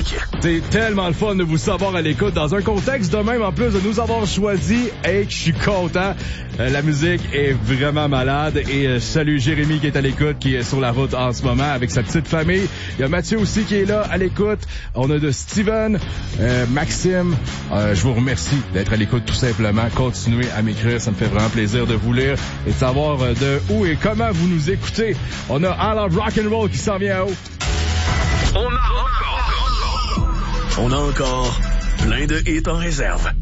Musique. C'est tellement le fun de vous savoir à l'écoute dans un contexte de même, en plus de nous avoir choisi. Hey, je suis content. La musique est vraiment malade. Et salut Jérémy qui est à l'écoute, qui est sur la route en ce moment avec sa petite famille. Il y a Mathieu aussi qui est là à l'écoute. On a de Steven, Maxime. Je vous remercie d'être à l'écoute tout simplement. Continuez à m'écrire, ça me fait vraiment plaisir de vous lire et de savoir de où et comment vous nous écoutez. On a All of Rock'n'Roll qui s'en vient à haut. On a encore plein de hits en réserve.